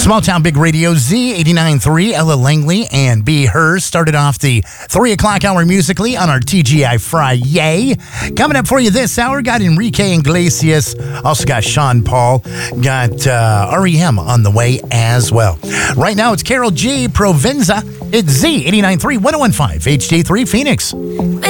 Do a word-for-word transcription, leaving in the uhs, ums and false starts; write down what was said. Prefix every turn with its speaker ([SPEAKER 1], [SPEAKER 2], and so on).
[SPEAKER 1] Small Town Big Radio, Z eighty-nine point three, Ella Langley and Be Her started off the three o'clock hour musically on our T G I Friday. Coming up for you this hour, got Enrique Iglesias, also got Sean Paul, got uh, R E M on the way as well. Right now, it's Carol G. Provenza. It's Z eighty-nine point three, one oh one point five, H D three Phoenix.